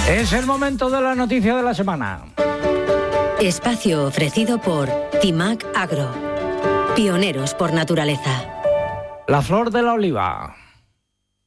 Es el momento de la noticia de la semana. Espacio ofrecido por Timac Agro. Pioneros por naturaleza. La flor de la oliva.